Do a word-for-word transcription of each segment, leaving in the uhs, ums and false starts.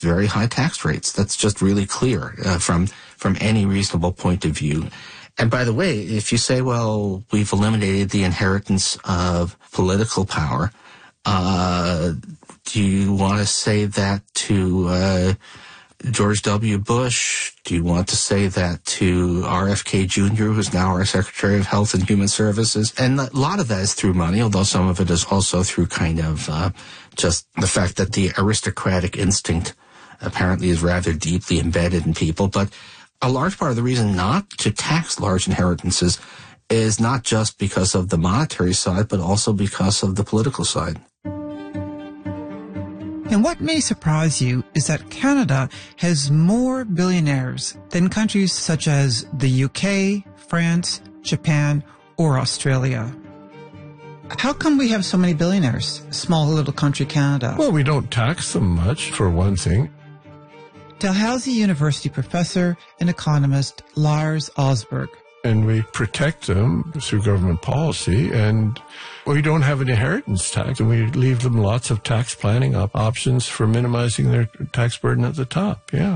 very high tax rates. That's just really clear uh, from from any reasonable point of view. And by the way, if you say, well, we've eliminated the inheritance of political power, uh, do you want to say that to uh, George W. Bush? Do you want to say that to R F K Junior, who's now our Secretary of Health and Human Services? And a lot of that is through money, although some of it is also through kind of uh, just the fact that the aristocratic instinct apparently is rather deeply embedded in people. But a large part of the reason not to tax large inheritances is not just because of the monetary side, but also because of the political side. And what may surprise you is that Canada has more billionaires than countries such as the U K, France, Japan, or Australia. How come we have so many billionaires, small little country Canada? Well, we don't tax them much, for one thing. Dalhousie University professor and economist Lars Osberg. And we protect them through government policy, and we don't have an inheritance tax, and we leave them lots of tax planning op- options for minimizing their tax burden at the top, yeah.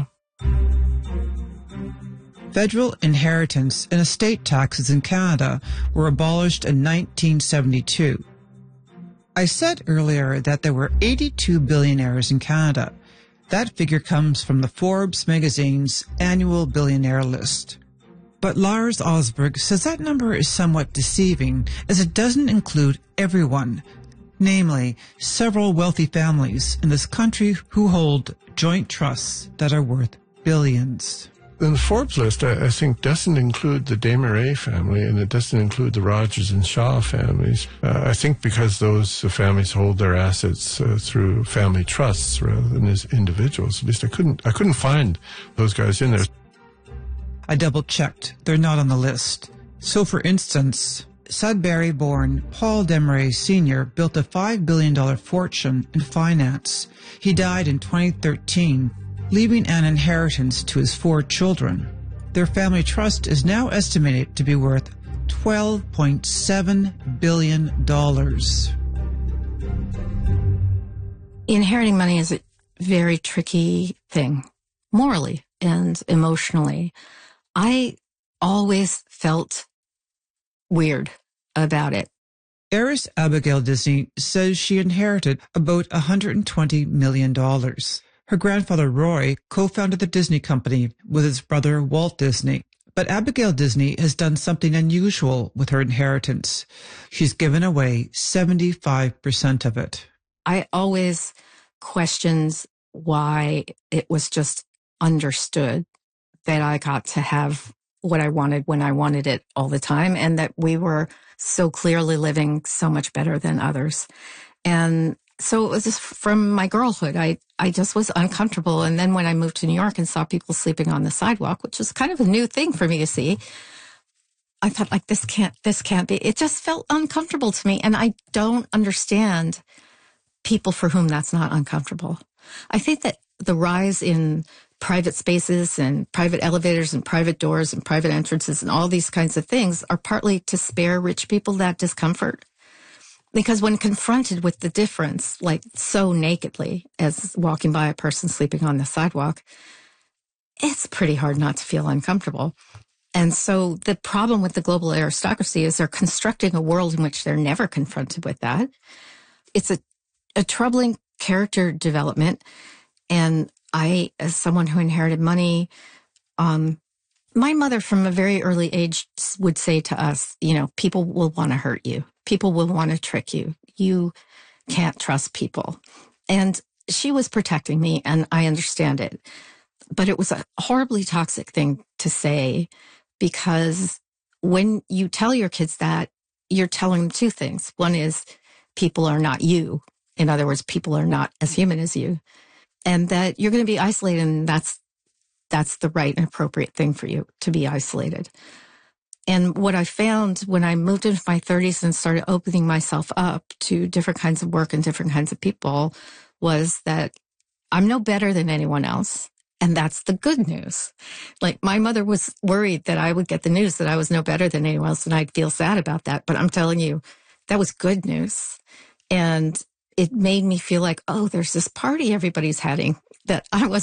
Federal inheritance and estate taxes in Canada were abolished in nineteen seventy-two. I said earlier that there were eighty-two billionaires in Canada. That figure comes from the Forbes magazine's annual billionaire list. But Lars Osberg says that number is somewhat deceiving, as it doesn't include everyone, namely several wealthy families in this country who hold joint trusts that are worth billions. And the Forbes list, I, I think, doesn't include the Desmarais family, and it doesn't include the Rogers and Shaw families. Uh, I think because those uh, families hold their assets uh, through family trusts rather than as individuals. At least I couldn't, I couldn't find those guys in there. I double-checked. They're not on the list. So, for instance, Sudbury-born Paul Desmarais Senior built a five billion dollars fortune in finance. He died in twenty thirteen, leaving an inheritance to his four children. Their family trust is now estimated to be worth twelve point seven billion dollars. Inheriting money is a very tricky thing, morally and emotionally. I always felt weird about it. Heiress Abigail Disney says she inherited about one hundred twenty million dollars. Her grandfather Roy co-founded the Disney Company with his brother Walt Disney. But Abigail Disney has done something unusual with her inheritance. She's given away seventy-five percent of it. I always questioned why it was just understood that I got to have what I wanted when I wanted it all the time, and that we were so clearly living so much better than others. And so it was just from my girlhood, I, I just was uncomfortable. And then when I moved to New York and saw people sleeping on the sidewalk, which was kind of a new thing for me to see, I thought, like, this can't, this can't be. It just felt uncomfortable to me. And I don't understand people for whom that's not uncomfortable. I think that the rise in private spaces and private elevators and private doors and private entrances and all these kinds of things are partly to spare rich people that discomfort. Because when confronted with the difference, like so nakedly as walking by a person sleeping on the sidewalk, it's pretty hard not to feel uncomfortable. And so the problem with the global aristocracy is they're constructing a world in which they're never confronted with that. It's a, a troubling character development. And I, as someone who inherited money, um, my mother from a very early age would say to us, you know, people will want to hurt you. People will want to trick you. You can't trust people. And she was protecting me, and I understand it. But it was a horribly toxic thing to say, because when you tell your kids that, you're telling them two things. One is people are not you. In other words, people are not as human as you. And that you're going to be isolated, and that's that's the right and appropriate thing for you, to be isolated. And what I found when I moved into my thirties and started opening myself up to different kinds of work and different kinds of people was that I'm no better than anyone else. And that's the good news. Like, my mother was worried that I would get the news that I was no better than anyone else, and I'd feel sad about that. But I'm telling you, that was good news. And it made me feel like, oh, there's this party everybody's having that I wasn't